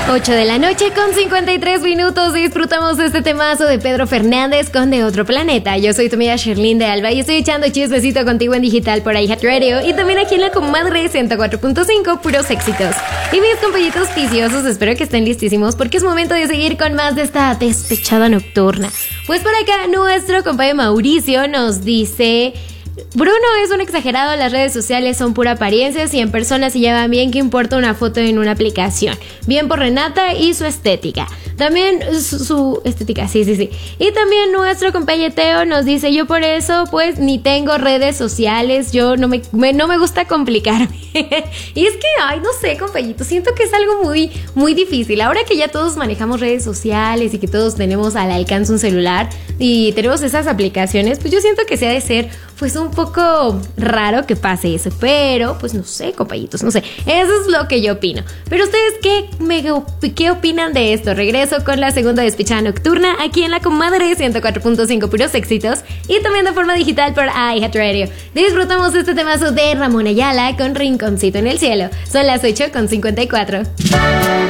8 de la noche con 53 minutos. Disfrutamos de este temazo de Pedro Fernández con De Otro Planeta. Yo soy tu amiga Sherlyn de Alba y estoy echando chismecito contigo en digital por iHeartRadio y también aquí en la Comadre 104.5, puros éxitos. Y mis compañitos viciosos, espero que estén listísimos porque es momento de seguir con más de esta despechada nocturna. Pues por acá nuestro compañero Mauricio nos dice: Bruno es un exagerado, las redes sociales son pura apariencia, si en persona se llevan bien, ¿qué importa una foto en una aplicación? Bien por Renata y su estética. También su estética, sí. Y también nuestro compañero Teo nos dice: yo por eso pues ni tengo redes sociales, yo no me gusta complicarme. Y es que, no sé, compañito, siento que es algo muy, muy difícil. Ahora que ya todos manejamos redes sociales y que todos tenemos al alcance un celular y tenemos esas aplicaciones, pues yo siento que se ha de ser pues un poco raro que pase eso, pero pues no sé, compañitos, no sé, eso es lo que yo opino. Pero ustedes, ¿qué opinan de esto? Regreso con la segunda despechada nocturna aquí en la Comadre 104.5, puros éxitos, y también de forma digital por iHeartRadio. Disfrutamos este temazo de Ramón Ayala con Rinconcito en el Cielo. Son las 8:54.